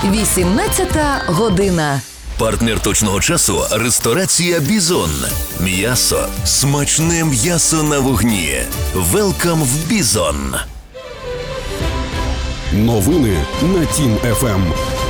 18 година. Партнер точного часу – ресторація «Бізон». М'ясо. Смачне м'ясо на вогні. Велкам в «Бізон». Новини на Тім ФМ.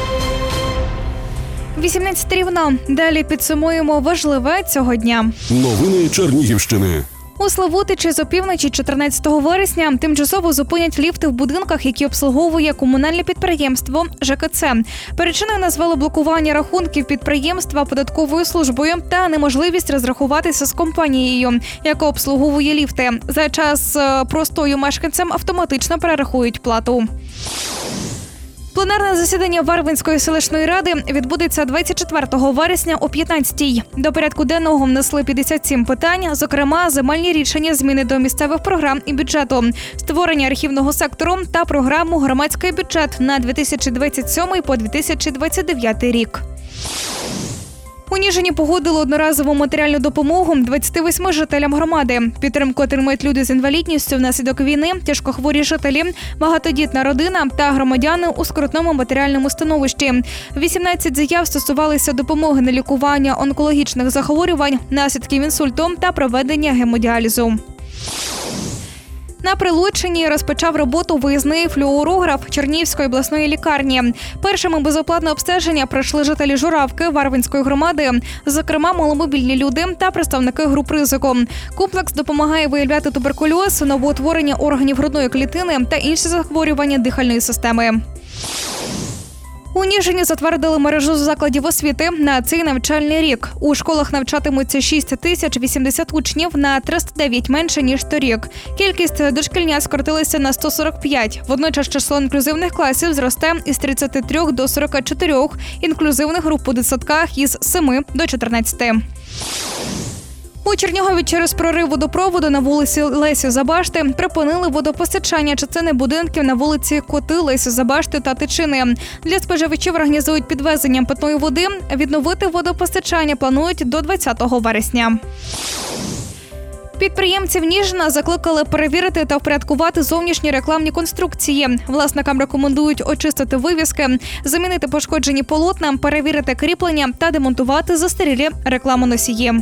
18 рівно. Далі підсумуємо важливе цього дня. Новини Чернігівщини. У Славутичі з опівночі 14 вересня тимчасово зупинять ліфти в будинках, які обслуговує комунальне підприємство ЖКЦ. Причиною назвали блокування рахунків підприємства податковою службою та неможливість розрахуватися з компанією, яка обслуговує ліфти. За час простою мешканцям автоматично перерахують плату. Пленарне засідання Варвинської селищної ради відбудеться 24 вересня о 15-й. До порядку денного внесли 57 питань, зокрема, земельні рішення, зміни до місцевих програм і бюджету, створення архівного сектору та програму «Громадський бюджет» на 2027 по 2029 рік. У Ніжині погодили одноразову матеріальну допомогу 28 жителям громади. Підтримку отримують люди з інвалідністю внаслідок війни, тяжкохворі жителі, багатодітна родина та громадяни у скрутному матеріальному становищі. 18 заяв стосувалися допомоги на лікування онкологічних захворювань, наслідків інсульту та проведення гемодіалізу. На Прилуччині розпочав роботу виїзний флюорограф Чернігівської обласної лікарні. Першими безоплатне обстеження пройшли жителі Журавки Варвинської громади, зокрема маломобільні люди та представники груп ризику. Комплекс допомагає виявляти туберкульоз, новоутворення органів грудної клітини та інші захворювання дихальної системи. У Ніжині затвердили мережу закладів освіти на цей навчальний рік. У школах навчатимуться 6080 учнів, на 309 менше, ніж торік. Кількість дошкільнят скоротилася на 145. Водночас число інклюзивних класів зросте із 33 до 44, інклюзивних груп у дитсадках із 7 до 14. У Чернігові через прорив водопроводу на вулиці Лесі Забашти припинили водопостачання частини будинків на вулиці Коти, Лесі Забашти та Тичини. Для споживачів організують підвезення питної води. Відновити водопостачання планують до 20 вересня. Підприємців Ніжина закликали перевірити та впорядкувати зовнішні рекламні конструкції. Власникам рекомендують очистити вивіски, замінити пошкоджені полотна, перевірити кріплення та демонтувати застарілі рекламоносії.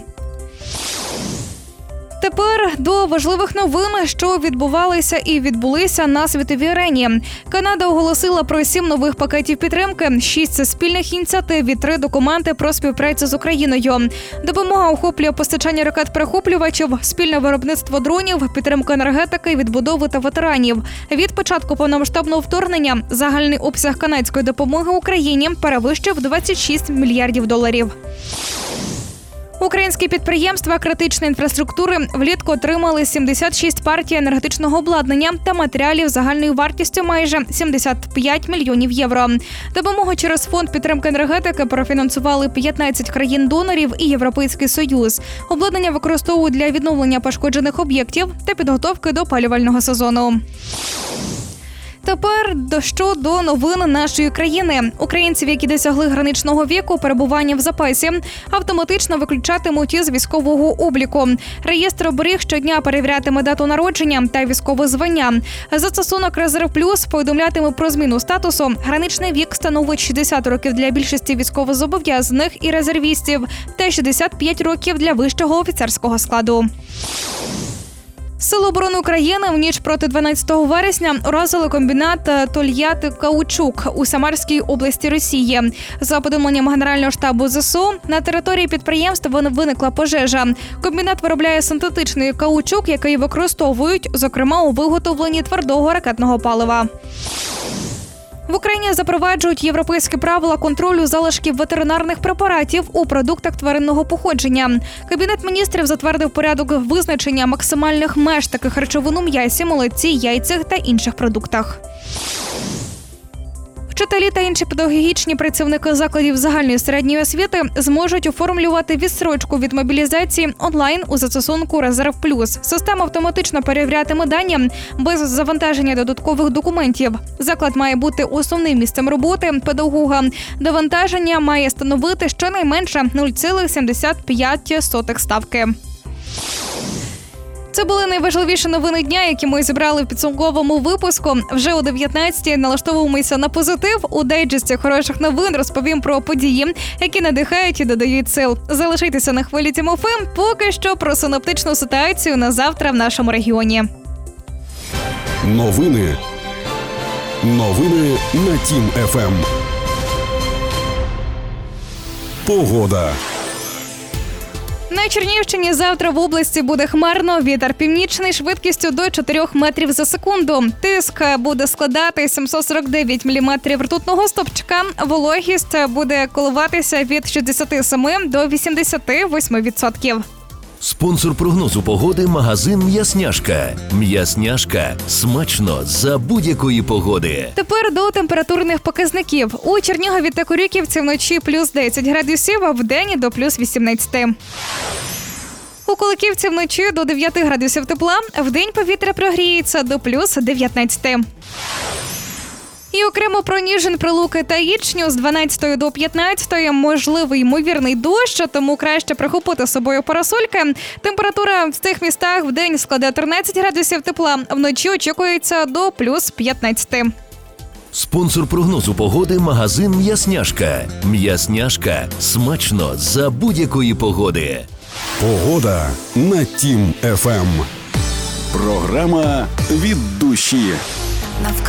Тепер до важливих новин, що відбувалися і відбулися на світовій арені. Канада оголосила про 7 нових пакетів підтримки, 6 спільних ініціатив і 3 документи про співпрацю з Україною. Допомога охоплює постачання ракет-перехоплювачів, спільне виробництво дронів, підтримку енергетики, відбудови та ветеранів. Від початку повномасштабного вторгнення загальний обсяг канадської допомоги Україні перевищив 26 мільярдів доларів. Українські підприємства критичної інфраструктури влітку отримали 76 партій енергетичного обладнання та матеріалів загальною вартістю майже 75 мільйонів євро. Допомогу через фонд підтримки енергетики профінансували 15 країн-донорів і Європейський Союз. Обладнання використовують для відновлення пошкоджених об'єктів та підготовки до опалювального сезону. Тепер щодо новин нашої країни. Українців, які досягли граничного віку перебування в запасі, автоматично виключатимуть із військового обліку. Реєстр оберіг щодня перевірятиме дату народження та військове звання. Застосунок «Резерв Плюс» повідомлятиме про зміну статусу. Граничний вік становить 60 років для більшості військовозобов'язаних і резервістів та 65 років для вищого офіцерського складу. Сили оборони України в ніч проти 12 вересня уразили комбінат «Тольятти-Каучук» у Самарській області Росії. За повідомленням Генерального штабу ЗСУ, на території підприємства виникла пожежа. Комбінат виробляє синтетичний каучук, який використовують, зокрема, у виготовленні твердого ракетного палива. В Україні запроваджують європейські правила контролю залишків ветеринарних препаратів у продуктах тваринного походження. Кабінет міністрів затвердив порядок визначення максимальних меж таких речовин у м'ясі, молоці, яйцях та інших продуктах. Вчителі та інші педагогічні працівники закладів загальної середньої освіти зможуть оформлювати відстрочку від мобілізації онлайн у застосунку «Резерв Плюс». Система автоматично перевірятиме дані без завантаження додаткових документів. Заклад має бути основним місцем роботи педагога. Довантаження має становити щонайменше 0,75 ставки. Це були найважливіші новини дня, які ми зібрали в підсумковому випуску. Вже о 19-й налаштовуємося на позитив. У дайджесті хороших новин розповім про події, які надихають і додають сил. Залишайтеся на хвилі Тім ФМ. Поки що про синоптичну ситуацію на завтра в нашому регіоні. Новини на Тім ФМ. Погода. На Чернігівщині завтра в області буде хмарно, вітер північний швидкістю до 4 метрів за секунду. Тиск буде складати 749 міліметрів ртутного стовпчика. Вологість буде коливатися від 67 до 88%. Спонсор прогнозу погоди – магазин «М'ясняшка». «М'ясняшка» – смачно за будь-якої погоди. Тепер до температурних показників. У Чернігові та Курюківці вночі плюс 10 градусів, а вдень до плюс 18. У Куликівці вночі до 9 градусів тепла, вдень повітря прогріється до плюс 19. І окремо про Ніжин, Прилуки та Ічню з 12 до 15 можливий ймовірний дощ, тому краще прихопити з собою парасольки. Температура в цих містах вдень складе 13 градусів тепла, вночі очікується до плюс 15. Спонсор прогнозу погоди – магазин «М'ясняшка». «М'ясняшка» – смачно за будь-якої погоди. Погода на Тім ФМ. Програма від душі. Навколо